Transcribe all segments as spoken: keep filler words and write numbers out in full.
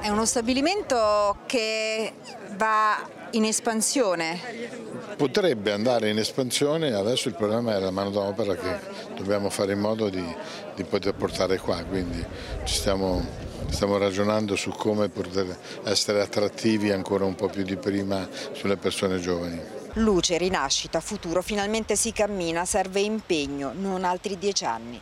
È uno stabilimento che va in espansione. Potrebbe andare in espansione, adesso il problema è la manodopera che dobbiamo fare in modo di, di poter portare qua, quindi ci stiamo, stiamo ragionando su come poter essere attrattivi ancora un po' più di prima sulle persone giovani. Luce, rinascita, futuro, finalmente si cammina, serve impegno, non altri dieci anni.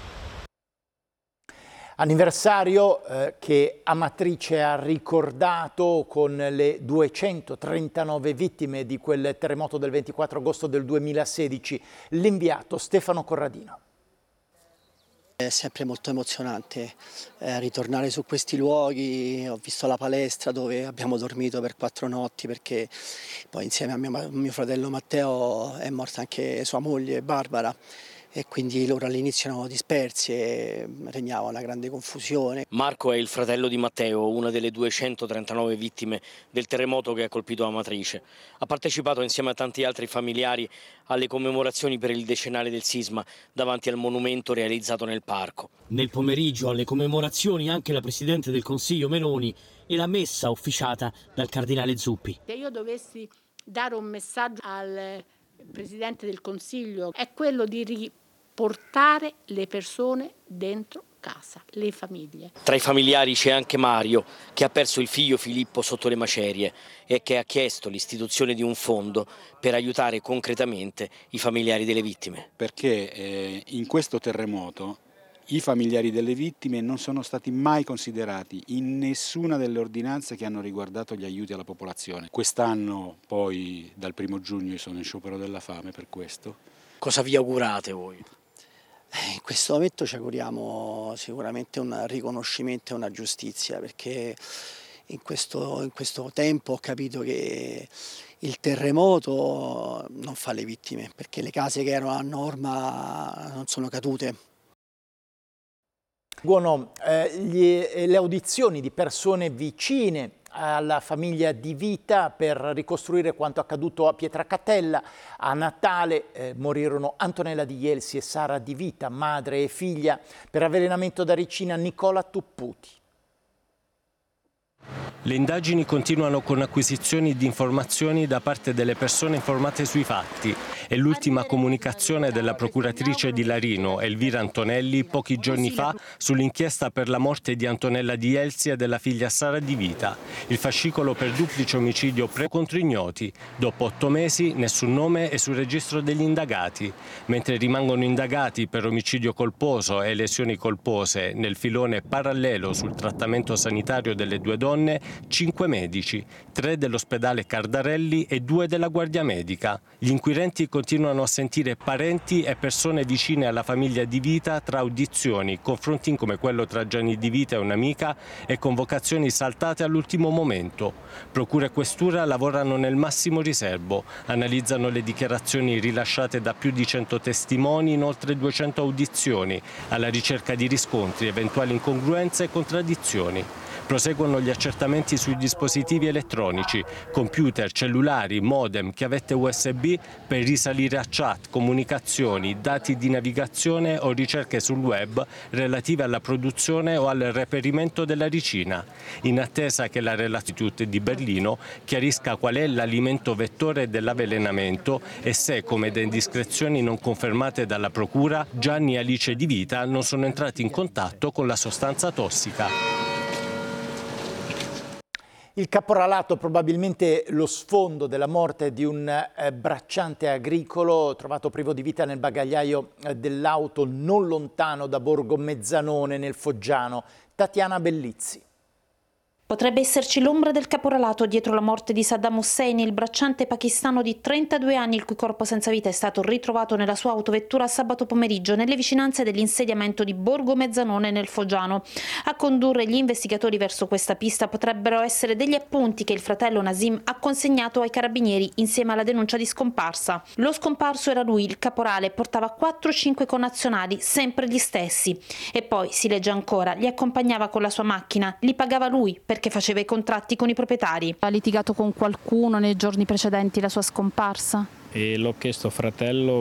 Anniversario eh, che Amatrice ha ricordato con le duecentotrentanove vittime di quel terremoto del ventiquattro agosto del duemilasedici. L'inviato Stefano Corradino. È sempre molto emozionante eh, ritornare su questi luoghi. Ho visto la palestra dove abbiamo dormito per quattro notti perché poi insieme a mio, mio fratello Matteo è morta anche sua moglie Barbara. E quindi loro all'inizio erano dispersi e regnava una grande confusione. Marco è il fratello di Matteo, una delle duecentotrentanove vittime del terremoto che ha colpito Amatrice. Ha partecipato insieme a tanti altri familiari alle commemorazioni per il decennale del sisma davanti al monumento realizzato nel parco. Nel pomeriggio alle commemorazioni anche la Presidente del Consiglio Meloni e la messa officiata dal Cardinale Zuppi. Se io dovessi dare un messaggio al Presidente del Consiglio è quello di riportare le persone dentro casa, le famiglie. Tra i familiari c'è anche Mario, che ha perso il figlio Filippo sotto le macerie e che ha chiesto l'istituzione di un fondo per aiutare concretamente i familiari delle vittime. Perché eh, in questo terremoto i familiari delle vittime non sono stati mai considerati in nessuna delle ordinanze che hanno riguardato gli aiuti alla popolazione. Quest'anno poi dal primo giugno sono in sciopero della fame per questo. Cosa vi augurate voi? In questo momento ci auguriamo sicuramente un riconoscimento e una giustizia, perché in questo, in questo tempo ho capito che il terremoto non fa le vittime, perché le case che erano a norma non sono cadute. Seguono eh, gli, le audizioni di persone vicine alla famiglia Di Vita per ricostruire quanto accaduto a Pietracatella. A Natale eh, morirono Antonella Di Jelsi e Sara Di Vita, madre e figlia, per avvelenamento da ricina Nicola Tupputi. Le indagini continuano con acquisizioni di informazioni da parte delle persone informate sui fatti e l'ultima comunicazione della procuratrice di Larino, Elvira Antonelli, pochi giorni fa sull'inchiesta per la morte di Antonella Di Jelsi e della figlia Sara Di Vita. Il fascicolo per duplice omicidio pre contro ignoti. Dopo otto mesi nessun nome è sul registro degli indagati, mentre rimangono indagati per omicidio colposo e lesioni colpose nel filone parallelo sul trattamento sanitario delle due donne cinque medici, tre dell'ospedale Cardarelli e due della Guardia Medica. Gli inquirenti continuano a sentire parenti e persone vicine alla famiglia Di Vita tra audizioni, confronti come quello tra Gianni Di Vita e un'amica e convocazioni saltate all'ultimo momento. Procura e questura lavorano nel massimo riservo, analizzano le dichiarazioni rilasciate da più di cento testimoni in oltre duecento audizioni, alla ricerca di riscontri, eventuali incongruenze e contraddizioni. Proseguono gli accertamenti sui dispositivi elettronici, computer, cellulari, modem, chiavette U S B per risalire a chat, comunicazioni, dati di navigazione o ricerche sul web relative alla produzione o al reperimento della ricina, in attesa che la Relazione di Berlino chiarisca qual è l'alimento vettore dell'avvelenamento e se, come da indiscrezioni non confermate dalla Procura, Gianni e Alice Di Vita non sono entrati in contatto con la sostanza tossica. Il caporalato, probabilmente lo sfondo della morte di un eh, bracciante agricolo trovato privo di vita nel bagagliaio eh, dell'auto non lontano da Borgo Mezzanone nel Foggiano. Tatiana Bellizzi. Potrebbe esserci l'ombra del caporalato dietro la morte di Saddam Hussein, il bracciante pakistano di trentadue anni il cui corpo senza vita è stato ritrovato nella sua autovettura sabato pomeriggio nelle vicinanze dell'insediamento di Borgo Mezzanone nel Foggiano. A condurre gli investigatori verso questa pista potrebbero essere degli appunti che il fratello Nasim ha consegnato ai carabinieri insieme alla denuncia di scomparsa. Lo scomparso era lui, il caporale, portava quattro cinque connazionali, sempre gli stessi. E poi, si legge ancora, li accompagnava con la sua macchina, li pagava lui perché faceva i contratti con i proprietari. Ha litigato con qualcuno nei giorni precedenti la sua scomparsa? E l'ho chiesto fratello